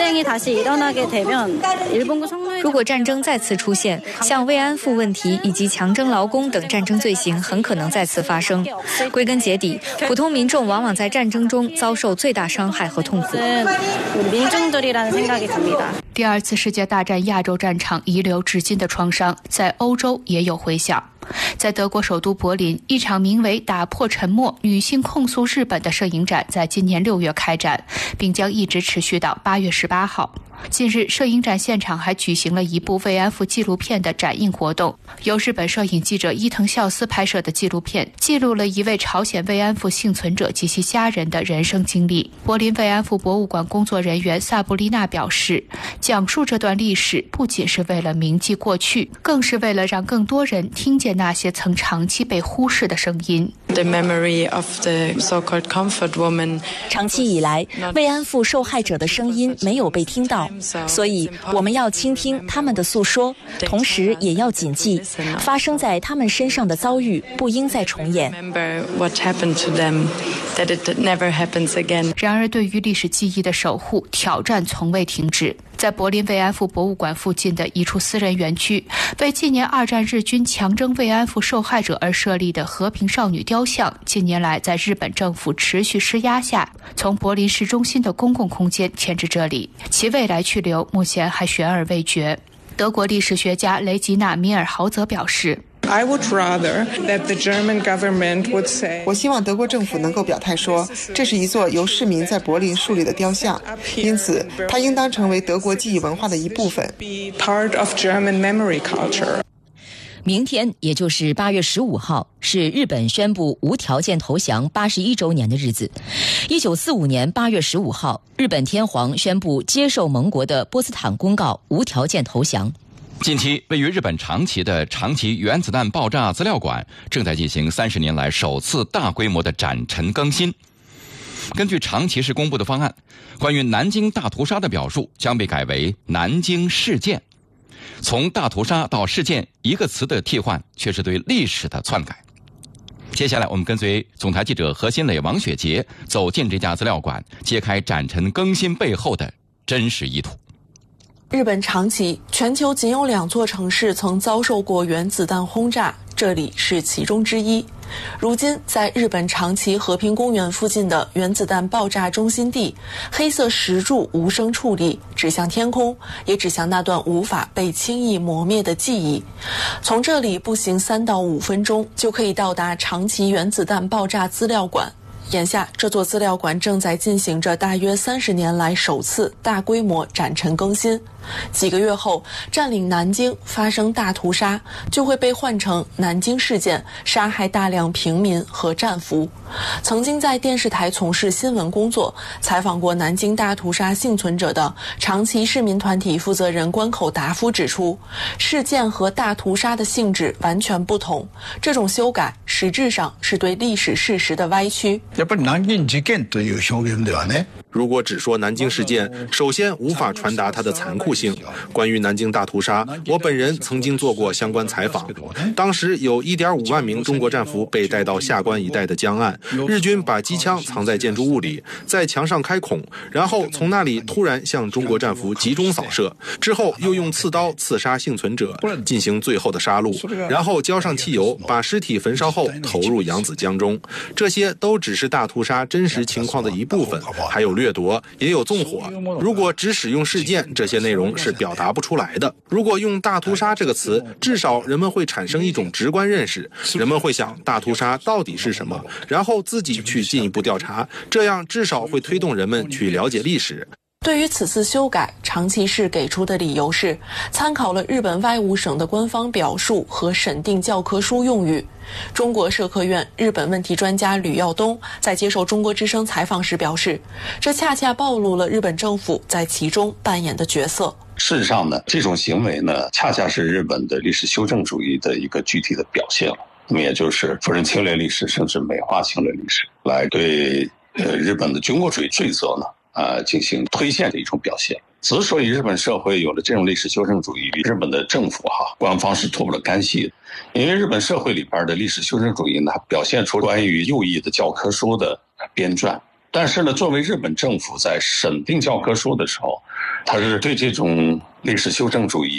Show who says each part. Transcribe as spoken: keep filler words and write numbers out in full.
Speaker 1: 如果战争再次出现，像慰安妇问题以及强征劳工等战争罪行很可能再次发生。归根结底，普通民众往往在战争中遭受最大伤害和痛苦。
Speaker 2: 第二次世界大战亚洲战场遗留至今的创伤，在欧洲也有回响。在德国首都柏林，一场名为《打破沉默：女性控诉日本》的摄影展在今年六月开展，并将一直持续到八月十八号。近日，摄影展现场还举行了一部慰安妇纪录片的展映活动，由日本摄影记者伊藤孝司拍摄的纪录片，记录了一位朝鲜慰安妇幸存者及其家人的人生经历。柏林慰安妇博物馆工作人员萨布丽娜表示，讲述这段历史不仅是为了铭记过去，更是为了让更多人听见那些曾长期被忽视的声音。
Speaker 3: The memory of the so-called comfort woman.
Speaker 4: 长期以来，慰安妇受害者的声音没有被听到，所以我们要倾听他们的诉说，同时也要谨记发生在他们身上的遭遇不应再重演。
Speaker 2: 然而，对于历史记忆的守护，挑战从未停止。在柏林慰安妇博物馆附近的一处私人园区，为纪念二战日军强征慰安妇受害者而设立的和平少女雕像，近年来在日本政府持续施压下，从柏林市中心的公共空间迁至这里，其未来去留目前还悬而未决。德国历史学家雷吉娜·米尔豪泽表示，
Speaker 5: 我希望德国政府能够表态说，这是一座由市民在柏林树立的雕像，因此它应当成为德国记忆文化的一部分。
Speaker 6: 明天，也就是八月十五号，是日本宣布无条件投降八十一周年的日子。一九四五年八月十五号，日本天皇宣布接受盟国的波茨坦公告，无条件投降。
Speaker 7: 近期，位于日本长崎的长崎原子弹爆炸资料馆正在进行三十年来首次大规模的展陈更新。根据长崎市公布的方案，关于南京大屠杀的表述将被改为南京事件。从大屠杀到事件一个词的替换，却是对历史的篡改。接下来我们跟随总台记者何新磊、王雪杰走进这家资料馆，揭开展陈更新背后的真实意图。
Speaker 8: 日本长崎，全球仅有两座城市曾遭受过原子弹轰炸，这里是其中之一。如今，在日本长崎和平公园附近的原子弹爆炸中心地，黑色石柱无声矗立，指向天空，也指向那段无法被轻易磨灭的记忆。从这里步行三到五分钟，就可以到达长崎原子弹爆炸资料馆。眼下，这座资料馆正在进行着大约三十年来首次大规模展陈更新。几个月后，占领南京发生大屠杀，就会被换成南京事件，杀害大量平民和战俘。曾经在电视台从事新闻工作，采访过南京大屠杀幸存者的长崎市民团体负责人关口达夫指出，事件和大屠杀的性质完全不同，这种修改实质上是对历史事实的歪曲。
Speaker 9: やっぱり南京事件という表現ではね。
Speaker 10: 如果只说南京事件，首先无法传达它的残酷性。关于南京大屠杀，我本人曾经做过相关采访。当时有 一点五万名中国战俘被带到下关一带的江岸，日军把机枪藏在建筑物里，在墙上开孔，然后从那里突然向中国战俘集中扫射，之后又用刺刀刺杀幸存者，进行最后的杀戮，然后浇上汽油，把尸体焚烧后投入扬子江中。这些都只是大屠杀真实情况的一部分，还有掠夺，也有纵火。如果只使用事件，这些内容是表达不出来的。如果用大屠杀这个词，至少人们会产生一种直观认识，人们会想大屠杀到底是什么，然后自己去进一步调查，这样至少会推动人们去了解历史。
Speaker 8: 对于此次修改，长崎市给出的理由是参考了日本外务省的官方表述和审定教科书用语。中国社科院日本问题专家吕耀东在接受中国之声采访时表示，这恰恰暴露了日本政府在其中扮演的角色。
Speaker 11: 事实上呢，这种行为呢，恰恰是日本的历史修正主义的一个具体的表现了。那么也就是否认侵略历史，甚至美化侵略历史，来对呃日本的军国主义罪责呢呃，进行推荐的一种表现。之所以日本社会有了这种历史修正主义，日本的政府哈官方是脱不了干系的。因为日本社会里边的历史修正主义呢，表现出关于右翼的教科书的编撰， 但是呢，作为日本政府在审定教科书的时候，他是对这种历史修正主义